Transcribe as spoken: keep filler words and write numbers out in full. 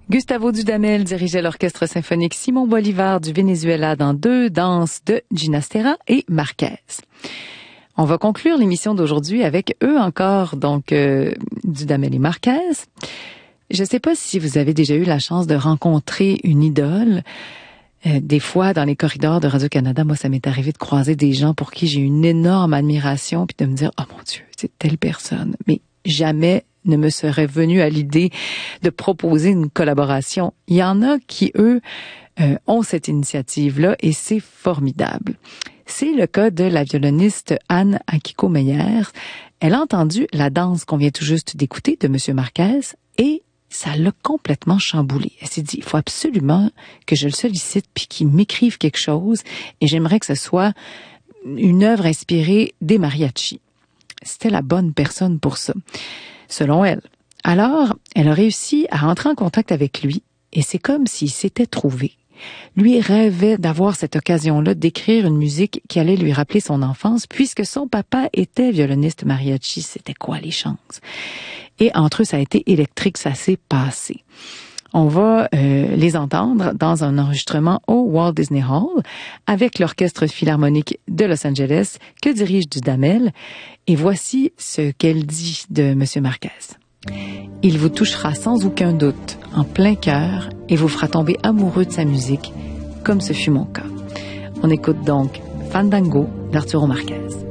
Gustavo Dudamel dirigeait l'orchestre symphonique Simon Bolivar du Venezuela dans deux danses de Ginastera et Marquez. On va conclure l'émission d'aujourd'hui avec eux encore, donc euh, Dudamel et Marquez. Je ne sais pas si vous avez déjà eu la chance de rencontrer une idole. Euh, des fois, dans les corridors de Radio-Canada, moi, ça m'est arrivé de croiser des gens pour qui j'ai une énorme admiration, puis de me dire « Oh mon Dieu, c'est telle personne ». Mais jamais ne me serait venu à l'idée de proposer une collaboration. Il y en a qui, eux, euh, ont cette initiative-là et c'est formidable. C'est le cas de la violoniste Anne Akiko-Meyer. Elle a entendu la danse qu'on vient tout juste d'écouter de Monsieur Marquez et ça l'a complètement chamboulé. Elle s'est dit, il faut absolument que je le sollicite puis qu'il m'écrive quelque chose et j'aimerais que ce soit une œuvre inspirée des mariachis. C'était la bonne personne pour ça, selon elle. Alors, elle a réussi à entrer en contact avec lui et c'est comme s'il s'était trouvé. Lui rêvait d'avoir cette occasion-là d'écrire une musique qui allait lui rappeler son enfance, puisque son papa était violoniste mariachi. C'était quoi les chances? Et entre eux, ça a été électrique, ça s'est passé. On va euh, les entendre dans un enregistrement au Walt Disney Hall avec l'Orchestre Philharmonique de Los Angeles que dirige Dudamel. Et voici ce qu'elle dit de Monsieur Marquez. Il vous touchera sans aucun doute en plein cœur et vous fera tomber amoureux de sa musique, comme ce fut mon cas. On écoute donc Fandango d'Arturo Marquez.